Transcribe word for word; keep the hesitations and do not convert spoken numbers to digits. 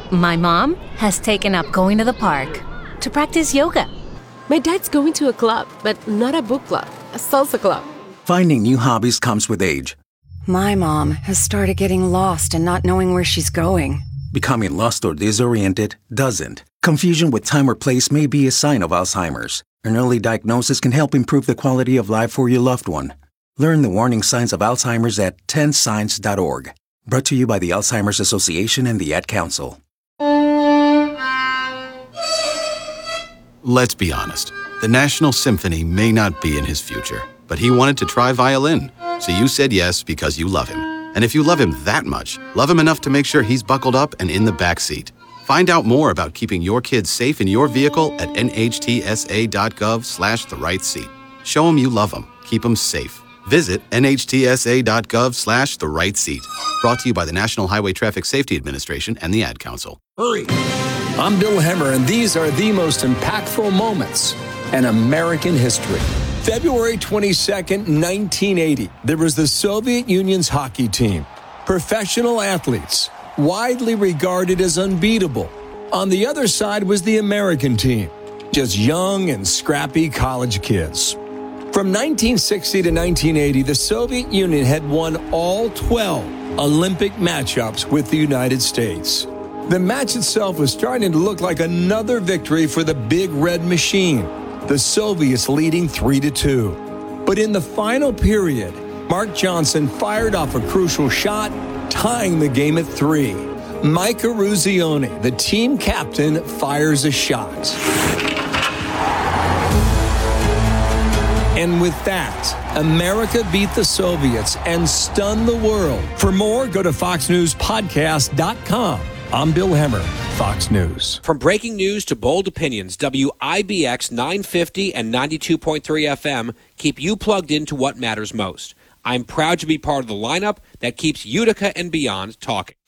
My mom has taken up going to the park to practice yoga. My dad's going to a club, but not a book club, a salsa club. Finding new hobbies comes with age. My mom has started getting lost and not knowing where she's going. Becoming lost or disoriented doesn't. Confusion with time or place may be a sign of Alzheimer's. An early diagnosis can help improve the quality of life for your loved one. Learn the warning signs of Alzheimer's at ten signs dot org. Brought to you by the Alzheimer's Association and the Ad Council. Let's be honest. The National Symphony may not be in his future, but he wanted to try violin. So you said yes because you love him. And if you love him that much, love him enough to make sure he's buckled up and in the back seat. Find out more about keeping your kids safe in your vehicle at nhtsa.gov slash the right seat. Show them you love them. Keep them safe. Visit nhtsa.gov slash the right seat. Brought to you by the National Highway Traffic Safety Administration and the Ad Council. Hurry! I'm Bill Hemmer, and these are the most impactful moments in American history. February twenty-second, nineteen eighty, there was the Soviet Union's hockey team. Professional athletes, widely regarded as unbeatable. On the other side was the American team, just young and scrappy college kids. From nineteen sixty to nineteen eighty, the Soviet Union had won all twelve Olympic matchups with the United States. The match itself was starting to look like another victory for the Big Red Machine, the Soviets leading three to two. But in the final period, Mark Johnson fired off a crucial shot, tying the game at three. Mike Eruzione, the team captain, fires a shot. And with that, America beat the Soviets and stunned the world. For more, go to fox news podcast dot com. I'm Bill Hemmer, Fox News. From breaking news to bold opinions, W I B X nine fifty and ninety-two point three F M keep you plugged into what matters most. I'm proud to be part of the lineup that keeps Utica and beyond talking.